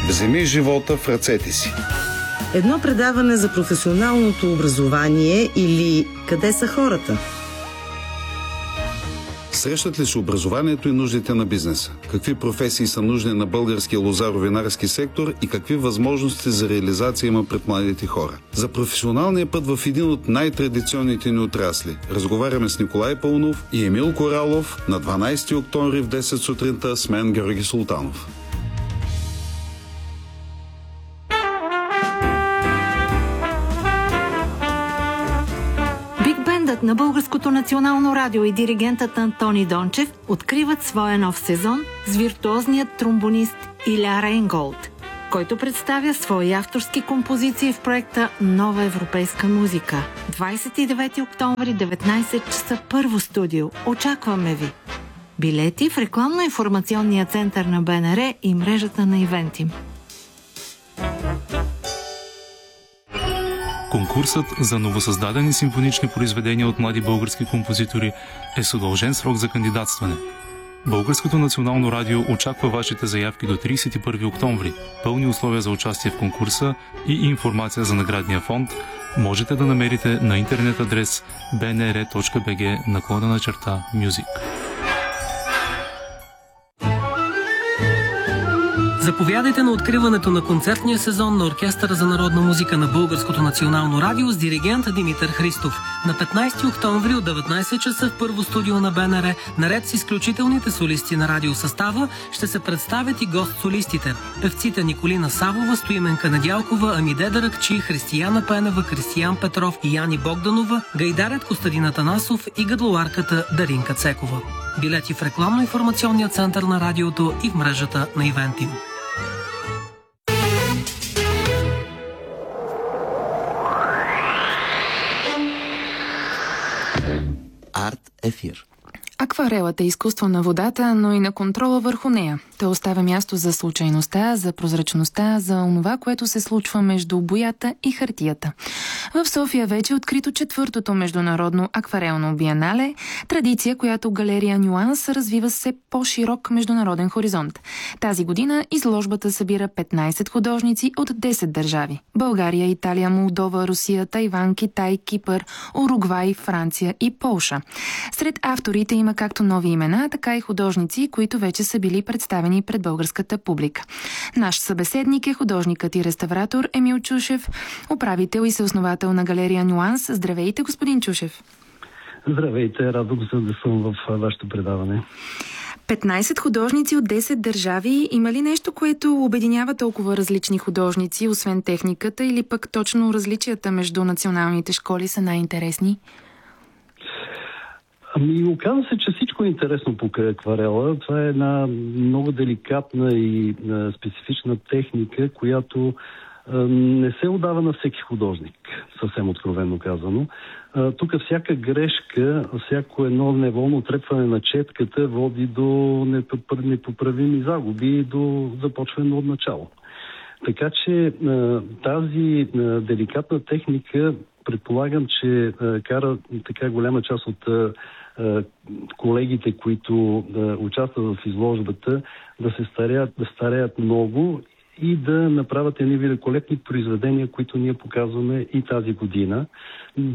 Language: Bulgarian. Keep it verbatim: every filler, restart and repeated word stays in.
Вземи живота в ръцете си. Едно предаване за професионалното образование или къде са хората? Срещат ли се образованието и нуждите на бизнеса? Какви професии са нужни на българския лозаро-винарски сектор и какви възможности за реализация има пред младите хора? За професионалния път в един от най-традиционните ни отрасли разговаряме с Николай Паунов и Емил Коралов на дванайсети октомври в десет сутринта с мен, Георги Султанов. На Българското национално радио и диригентът Антони Дончев откриват своя нов сезон с виртуозният тромбонист Иля Рейнголд, който представя свои авторски композиции в проекта Нова европейска музика. двайсет и девети октомври, деветнайсет часа, първо студио. Очакваме ви! Билети в рекламно-информационния център на БНР и мрежата на Ивентим. Конкурсът за новосъздадени симфонични произведения от млади български композитори е с удължен срок за кандидатстване. Българското национално радио очаква вашите заявки до трийсет и първи октомври. Пълни условия за участие в конкурса и информация за наградния фонд можете да намерите на интернет адрес би ен ер точка би джи наклонена черта Music. Заповядайте на откриването на концертния сезон на Оркестъра за народна музика на Българското национално радио с диригент Димитър Христов. На петнайсети октомври от деветнайсет часа в първо студио на БНР, наред с изключителните солисти на радиосъстава, ще се представят и гост-солистите. Певците Николина Савова, Стоименка Недялкова, Амиде Даракчи, Християна Пенева, Кристиян Петров и Яни Богданова, гайдарят Костадин Атанасов и гадлоарката Даринка Цекова. Билети в рекламно-информационния център на радиото и в мрежата на Ивентим. Арт ефир. Акварелът е изкуство на водата, но и на контрола върху нея. Той оставя място за случайността, за прозрачността, за онова, което се случва между боята и хартията. В София вече е открито четвъртото международно акварелно биенале, традиция, която галерия Нюанс развива все по-широк международен хоризонт. Тази година изложбата събира петнайсет художници от десет държави – България, Италия, Молдова, Русия, Тайван, Китай, Кипър, Уругвай, Франция и Полша. Сред авторите има както нови имена, така и художници, които вече са били представени пред българската публика. Наш събеседник е художникът и реставратор Емил Чушев, управител и съосновател на галерия Нюанс. Здравейте, господин Чушев! Здравейте, радвам се да съм в вашето предаване. петнайсет художници от десет държави. Има ли нещо, което обединява толкова различни художници, освен техниката, или пък точно различията между националните школи са най-интересни? Ами, оказва се, че всичко е интересно покрай акварела. Това е една много деликатна и а, специфична техника, която а, не се отдава на всеки художник, съвсем откровено казано. А, тук всяка грешка, всяко едно неволно трепване на четката води до непоправими загуби и до започване от начало. Така че а, тази а, деликатна техника предполагам, че а, кара така голяма част от а, колегите, които да участват в изложбата, да се стареят, да стареят много и да направят едни великолепни произведения, които ние показваме и тази година.